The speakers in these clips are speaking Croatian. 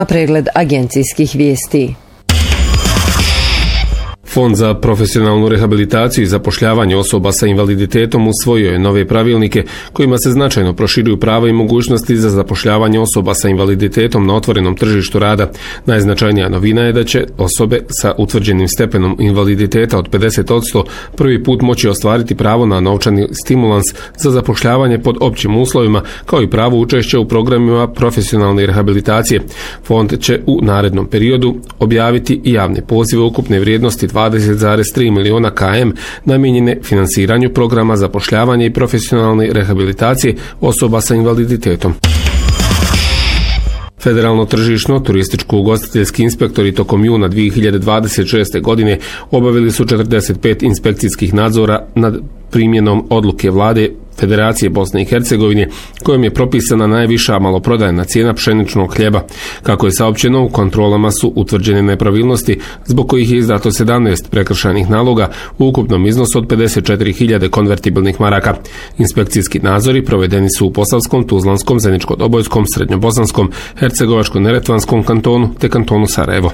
Pregled agencijskih vijesti. Fond za profesionalnu rehabilitaciju i zapošljavanje osoba sa invaliditetom usvojio je nove pravilnike kojima se značajno proširuju prava i mogućnosti za zapošljavanje osoba sa invaliditetom na otvorenom tržištu rada. Najznačajnija novina je da će osobe sa utvrđenim stepenom invaliditeta od 50% prvi put moći ostvariti pravo na novčani stimulans za zapošljavanje pod općim uslovima, kao i pravo učešća u programima profesionalne rehabilitacije. Fond će u narednom periodu objaviti i javne pozive ukupne vrijednosti 20,3 miliona km namijenjene finansiranju programa zapošljavanja i profesionalne rehabilitacije osoba sa invaliditetom. Federalno tržišno turističko-ugostiteljski inspektori tokom juna 2026. godine obavili su 45 inspekcijskih nadzora nad primjenom odluke vlade Federacije Bosne i Hercegovine kojom je propisana najviša maloprodajna cijena pšeničnog hljeba. Kako je saopćeno, u kontrolama su utvrđene nepravilnosti zbog kojih je izdato 17 prekršajnih naloga u ukupnom iznosu od 54.000 konvertibilnih maraka. Inspekcijski nadzori provedeni su u Posavskom, Tuzlanskom, Zeničko-Dobojskom, Srednjobosanskom, Hercegovačko-Neretvanskom kantonu te kantonu Sarajevo.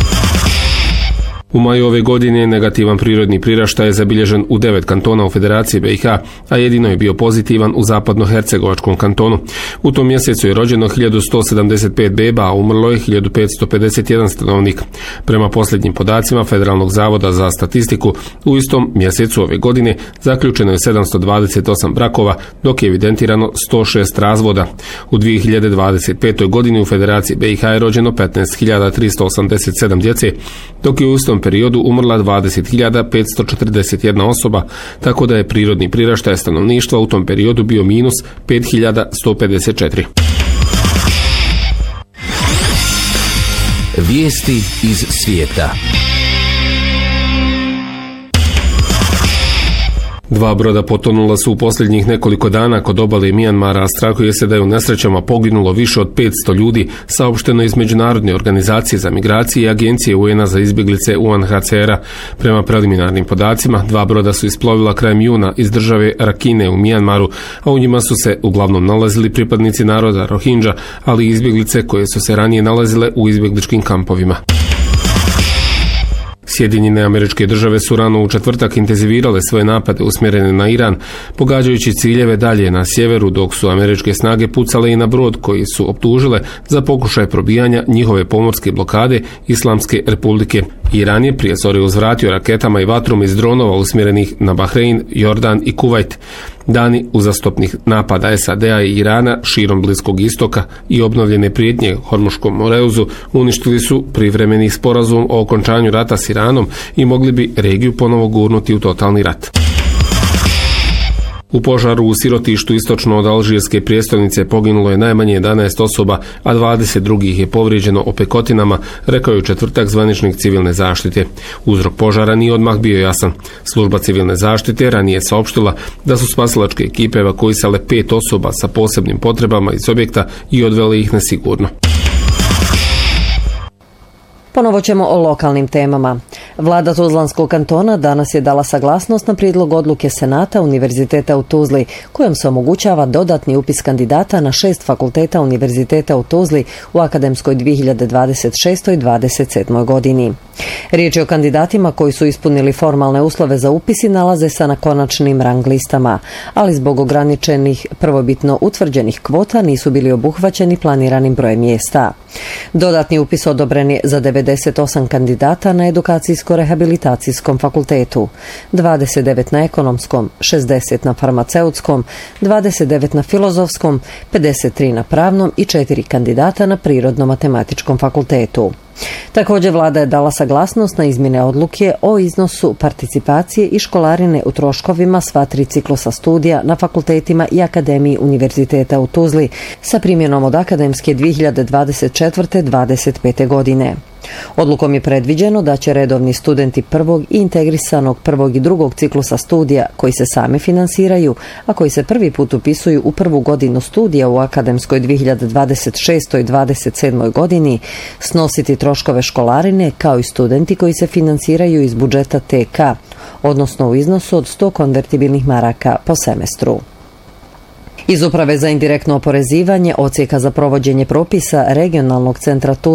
U maju ove godine negativan prirodni priraštaj je zabilježen u 9 kantona u Federaciji BiH, a jedino je bio pozitivan u zapadno-hercegovačkom kantonu. U tom mjesecu je rođeno 1175 beba, a umrlo je 1551 stanovnik. Prema posljednjim podacima Federalnog zavoda za statistiku, u istom mjesecu ove godine zaključeno je 728 brakova, dok je evidentirano 106 razvoda. U 2025. godini u Federaciji BiH je rođeno 15.387 djece, dok je u istom periodu umrla 20.541 osoba, tako da je prirodni priraštaj stanovništva u tom periodu bio minus 5.154. Vijesti iz svijeta. 2 broda potonula su u posljednjih nekoliko dana kod obale Mijanmara, a strahuje se da je u nesrećama poginulo više od 500 ljudi, saopšteno iz Međunarodne organizacije za migracije i Agencije UN-a za izbjeglice UNHCR-a. Prema preliminarnim podacima, 2 broda su isplovila krajem juna iz države Rakhine u Mijanmaru, a u njima su se uglavnom nalazili pripadnici naroda Rohingya, ali i izbjeglice koje su se ranije nalazile u izbjegličkim kampovima. Sjedinjene Američke Države su rano u četvrtak intenzivirale svoje napade usmjerene na Iran, pogađajući ciljeve dalje na sjeveru, dok su američke snage pucale i na brod koji su optužile za pokušaj probijanja njihove pomorske blokade Islamske republike. Iran je prije zore uzvratio raketama i vatrom iz dronova usmjerenih na Bahrein, Jordan i Kuvajt. Dani uzastopnih napada SAD-a i Irana širom Bliskog istoka i obnovljene prijetnje Hormuškom moreuzu uništili su privremeni sporazum o okončanju rata s Iranom i mogli bi regiju ponovo gurnuti u totalni rat. U požaru u sirotištu istočno od alžirske prijestolnice poginulo je najmanje 11 osoba, a 20 drugih je povrijeđeno opekotinama, rekao je u četvrtak zvaničnik civilne zaštite. Uzrok požara nije odmah bio jasan. Služba civilne zaštite ranije saopštila da su spasilačke ekipe evakuisale 5 osoba sa posebnim potrebama iz objekta i odvele ih nesigurno. Ponovo ćemo o lokalnim temama. Vlada Tuzlanskog kantona danas je dala saglasnost na prijedlog odluke Senata Univerziteta u Tuzli, kojom se omogućava dodatni upis kandidata na 6 fakulteta Univerziteta u Tuzli u akademskoj 2026-27. godini. Riječ je o kandidatima koji su ispunili formalne uslove za upis i nalaze se na konačnim rang listama, ali zbog ograničenih prvobitno utvrđenih kvota nisu bili obuhvaćeni planiranim brojem mjesta. Dodatni upis odobren je za 98 kandidata na edukacijsko-rehabilitacijskom fakultetu, 29 na ekonomskom, 60 na farmaceutskom, 29 na filozofskom, 53 na pravnom i 4 kandidata na prirodno-matematičkom fakultetu. Također vlada je dala saglasnost na izmjene odluke o iznosu participacije i školarine u troškovima sva 3 ciklusa studija na fakultetima i Akademiji Univerziteta u Tuzli sa primjenom od akademske 2024-25. godine. Odlukom je predviđeno da će redovni studenti prvog i integrisanog prvog i drugog ciklusa studija koji se sami finansiraju, a koji se prvi put upisuju u prvu godinu studija u akademskoj 2026-27. godini, snositi troškove školarine kao i studenti koji se finansiraju iz budžeta TK, odnosno u iznosu od 100 konvertibilnih maraka po semestru. Iz Uprave za indirektno oporezivanje, odsjeka za provođenje propisa regionalnog centra